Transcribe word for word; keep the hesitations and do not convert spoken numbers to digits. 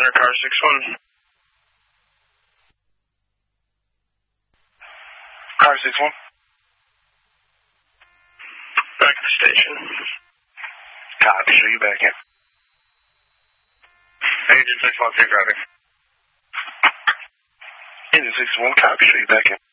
Center, car six one. Car six one. Back to the station. Copy, show you back in. Agent six one, take driving. Agent six one, copy, show you back in.